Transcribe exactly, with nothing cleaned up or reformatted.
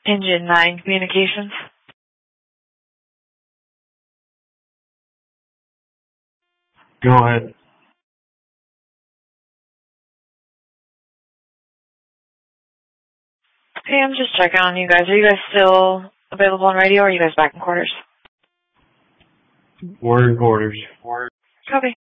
Engine nine Communications. Go ahead. Hey, I'm just checking on you guys. Are you guys still available on radio, or are you guys back in quarters? We're in quarters. Copy.